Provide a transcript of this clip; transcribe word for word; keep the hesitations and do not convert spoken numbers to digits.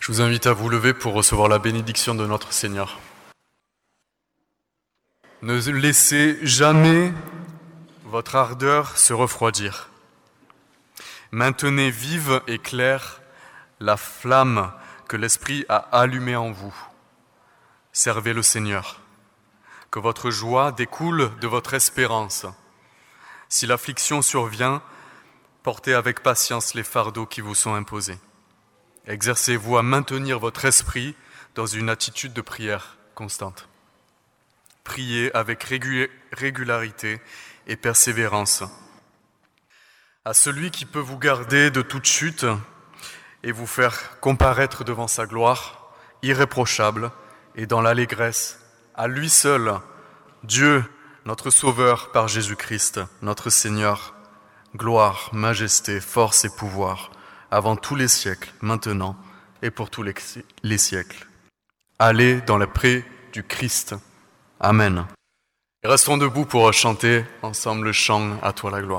Je vous invite à vous lever pour recevoir la bénédiction de notre Seigneur. Ne laissez jamais votre ardeur se refroidir. Maintenez vive et claire la flamme que l'Esprit a allumée en vous. Servez le Seigneur. Que votre joie découle de votre espérance. Si l'affliction survient, portez avec patience les fardeaux qui vous sont imposés. Exercez-vous à maintenir votre esprit dans une attitude de prière constante. Priez avec régu- régularité et persévérance. À celui qui peut vous garder de toute chute et vous faire comparaître devant sa gloire, irréprochable et dans l'allégresse, à lui seul, Dieu, notre Sauveur par Jésus-Christ, notre Seigneur, gloire, majesté, force et pouvoir, avant tous les siècles, maintenant et pour tous les, les siècles. Allez dans la paix du Christ. Amen. Et restons debout pour chanter ensemble le chant « À toi la gloire ».